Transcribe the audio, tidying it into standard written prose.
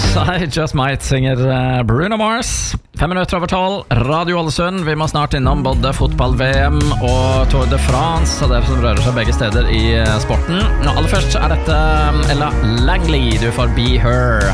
I Just Might synger Bruno Mars. 5 minutter over 12, Radio Ålesund. Vi må snart innom både fotball-VM og Tour de France, og dere som rører seg begge steder i sporten. Nå, aller først er dette Ella Langley, du får Be Her.